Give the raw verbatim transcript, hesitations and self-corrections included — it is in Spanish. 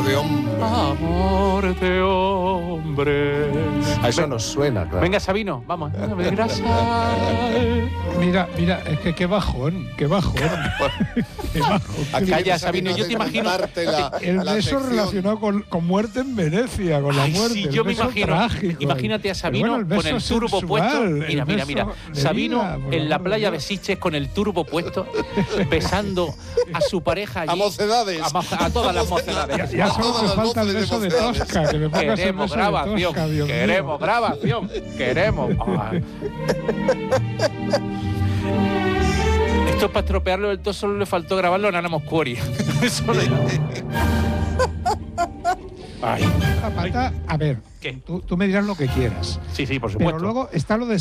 de hombre. Amor de hombre. A eso nos suena, claro. Venga, Sabino, vamos. Mira, mira, es que qué bajón, qué bajón. Qué bajón. Aquí Calla, empieza Sabino, yo te imagino- La, El la beso sección. relacionado con, con muerte en Venecia, con la Ay, muerte. sí, el yo me beso imagino. trágico. Imagínate a Pero Sabino bueno, el con beso el turbo sensual, puesto. el Mira, mira, beso mira. de Sabino vida, por en la amor de playa Dios. Besiches con el turbo puesto, besando a su pareja allí. A mocedades. A, mo- a todas las mocedades. Ya solo Todas me las falta el voces de beso de mocedades. Tosca, que me pongas el Queremos beso de grabación, Tosca, Dios mío. queremos grabación, queremos. Ah. Esto para estropearlo del todo solo le faltó grabarlo en Ana Moscori. Eso le- Ay. Zapata, a ver, ¿Qué? tú, tú me dirás lo que quieras. Sí, sí, por supuesto. Pero luego está lo de